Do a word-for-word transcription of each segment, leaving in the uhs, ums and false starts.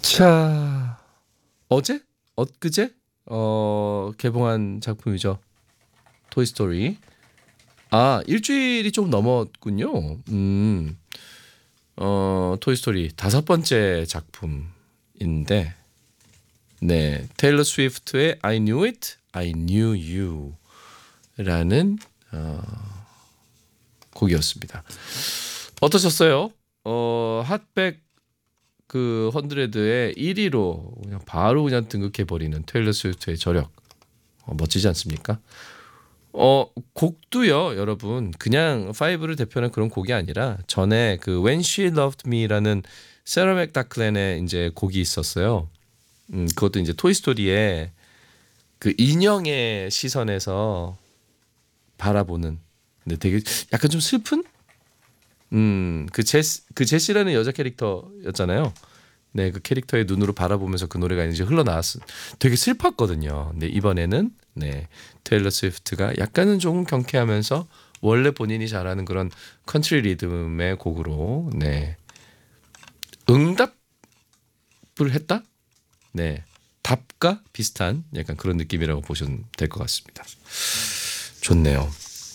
자, 어제? 엊그제? 어, 개봉한 작품이죠. 토이스토리. 아, 일주일이 좀 넘었군요. 음, 어, 토이스토리 다섯 번째 작품인데, 네, 테일러 스위프트의 I Knew It, I Knew You 라는 어, 곡이었습니다. 어떠셨어요? 어, 핫백 그 헌드레드의 일 위로 그냥 바로 그냥 등극해 버리는 테일러 스위프트의 저력, 어, 멋지지 않습니까? 어 곡도요, 여러분, 그냥 파이브를 대표하는 그런 곡이 아니라 전에 그 When She Loved Me라는 세라 맥락클랜의 이제 곡이 있었어요. 음, 그것도 이제 토이스토리의 그 인형의 시선에서 바라보는, 근데 되게 약간 좀 슬픈, 음, 그 제시 그 제시라는 여자 캐릭터였잖아요. 네, 그 캐릭터의 눈으로 바라보면서 그 노래가 이제 흘러나왔어. 되게 슬펐거든요. 근데 이번에는 네, 테일러 스위프트가 약간은 조금 경쾌하면서 원래 본인이 잘하는 그런 컨트리 리듬의 곡으로 네, 응답을 했다. 네, 답과 비슷한 약간 그런 느낌이라고 보시면 될 것 같습니다. 좋네요.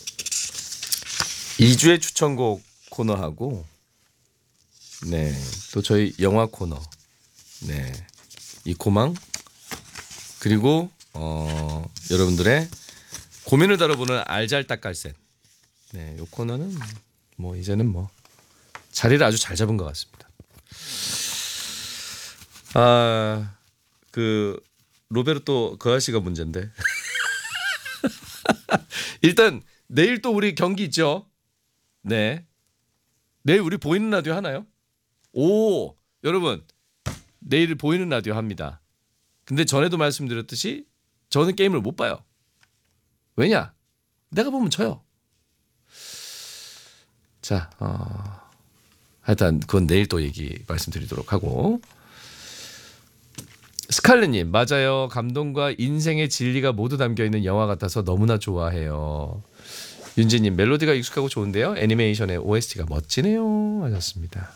이 주의 추천곡 코너하고 네, 또 저희 영화 코너, 네, 이 코망, 그리고 어, 여러분들의 고민을 다뤄보는 알잘딱깔센, 네, 이 코너는 뭐 이제는 뭐 자리를 아주 잘 잡은 것 같습니다. 아, 그 로베르토 그 아저씨가 문제인데 일단 내일 또 우리 경기 있죠. 네, 내일 우리 보이는 라디오 하나요? 오, 여러분, 내일 보이는 라디오 합니다. 근데 전에도 말씀드렸듯이 저는 게임을 못 봐요. 왜냐? 내가 보면 져요. 자, 어, 하여튼 그건 내일 또 얘기 말씀드리도록 하고. 스칼렛님, 맞아요. 감동과 인생의 진리가 모두 담겨있는 영화 같아서 너무나 좋아해요. 윤지님, 멜로디가 익숙하고 좋은데요. 애니메이션의 오에스티가 멋지네요 하셨습니다.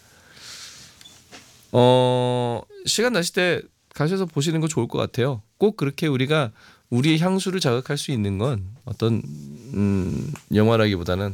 어, 시간 나실 때 가셔서 보시는 거 좋을 것 같아요. 꼭 그렇게 우리가 우리의 향수를 자극할 수 있는 건 어떤 음, 영화라기보다는